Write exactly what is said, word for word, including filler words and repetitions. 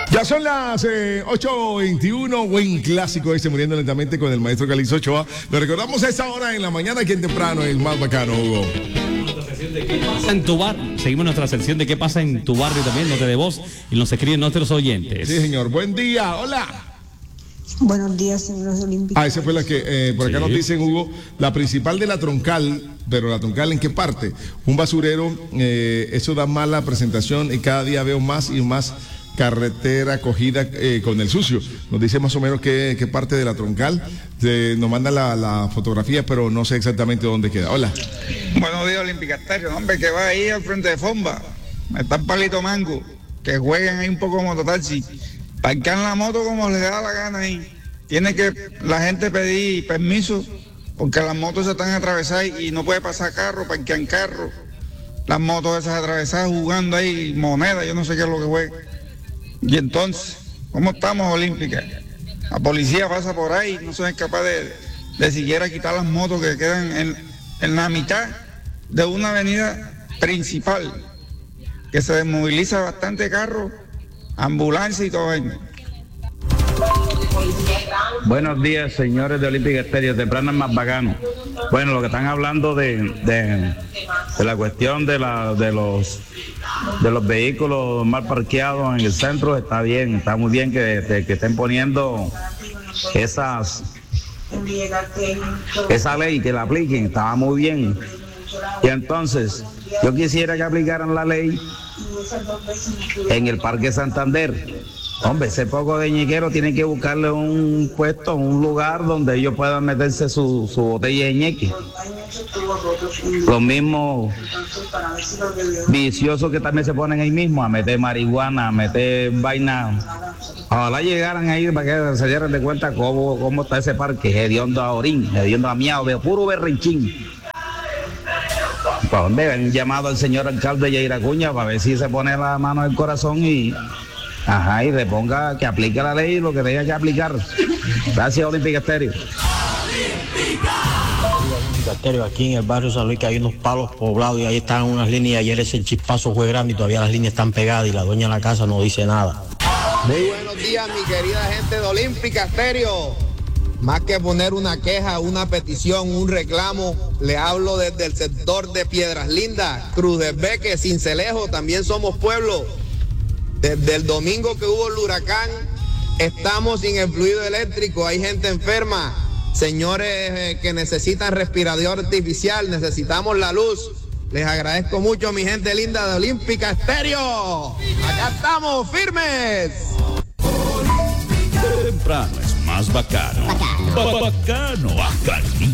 Ya son las eh, ocho veintiuno, buen clásico ese, Muriendo Lentamente con el maestro Calixto Ochoa. Lo recordamos a esta hora en la mañana, aquí en temprano, el más bacano, Hugo. ¿Qué pasa en tu bar? Seguimos nuestra sección de qué pasa en tu barrio también, nota de voz, y nos escriben nuestros oyentes. Sí, señor, buen día, hola. Buenos días, señores olímpicos. Ah, esa fue la que, eh, por acá Sí. nos dicen, Hugo, la principal de la Troncal, pero la Troncal, ¿en qué parte? Un basurero, eh, eso da mala presentación y cada día veo más y más carretera cogida eh, con el sucio. Nos dice más o menos qué, qué parte de la Troncal, de, nos manda la, la fotografía, pero no sé exactamente dónde queda. Hola. Buenos días, Olímpica Estéreo. Hombre, que va ahí al frente de Fomba. Está en Palito Mango. Que jueguen ahí un poco mototaxi. Parquean la moto como les da la gana ahí. Tiene que la gente pedir permiso porque las motos se están atravesadas y no puede pasar carro, parquean carro. Las motos esas atravesadas jugando ahí monedas, yo no sé qué es lo que juega. Y entonces, ¿cómo estamos, Olímpica? La policía pasa por ahí, no son capaces de, de siquiera quitar las motos que quedan en, en la mitad de una avenida principal, que se desmoviliza bastante carro, ambulancia y todo eso. Buenos días, señores de Olímpica Estéreo, temprano es más bacano. Bueno, lo que están hablando de, de, de la cuestión de, la, de, los, de los vehículos mal parqueados en el centro está bien, está muy bien que, de, que estén poniendo esas esa ley, que la apliquen, estaba muy bien. Y entonces, yo quisiera que aplicaran la ley en el Parque Santander. Hombre, ese poco de ñiquero tiene que buscarle un puesto, un lugar donde ellos puedan meterse su, su botella de ñeque. Los mismos viciosos que también se ponen ahí mismo a meter marihuana, a meter vaina. Ojalá llegaran ahí para que se dieran de cuenta cómo, cómo está ese parque, hediondo a orín, hediondo a miado, de puro berrinchín. Pues hombre, un llamado al señor alcalde Yair Acuña para ver si se pone la mano en el corazón y... Ajá, y le ponga que aplique la ley lo que tenga que aplicar. Gracias, Olímpica Estéreo. Olímpica Estéreo, aquí en el barrio San Luis, que hay unos palos poblados y ahí están unas líneas. Ayer ese chispazo fue grande y todavía las líneas están pegadas y la dueña de la casa no dice nada. Muy buenos días, mi querida gente de Olímpica Estéreo. Más que poner una queja, una petición, un reclamo, le hablo desde el sector de Piedras Lindas, Cruz del Beque, Cincelejo, también somos pueblo. Desde el domingo que hubo el huracán, estamos sin el fluido eléctrico, hay gente enferma, señores eh, que necesitan respirador artificial, necesitamos la luz. Les agradezco mucho, mi gente linda de Olímpica Estéreo. Acá estamos, firmes. Temprano es más bacano. Bacano, bacano, bacano.